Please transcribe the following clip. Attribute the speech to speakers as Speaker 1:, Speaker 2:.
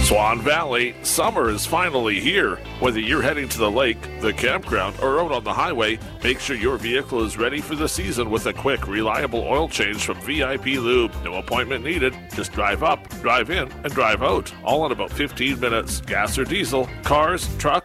Speaker 1: Swan Valley, summer is finally here. Whether you're heading to the lake, the campground, or out on the highway, make sure your vehicle is ready for the season with a quick, reliable oil change from VIP Lube. No appointment needed. Just drive up, drive in, and drive out. All in about 15 minutes. Gas or diesel, cars, trucks,